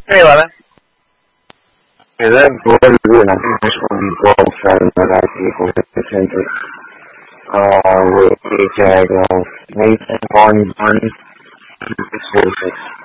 Hey, Lemon. Hey, that boy really just want to be gold starting with our people centric. With the Nathan Barney, exclusive.